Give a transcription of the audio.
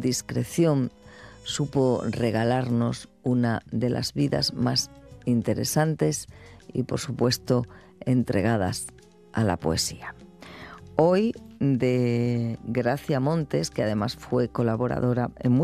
discreción supo regalarnos una de las vidas más interesantes y, por supuesto, entregadas a la poesía. Hoy, de Gracia Montes, que además fue colaboradora en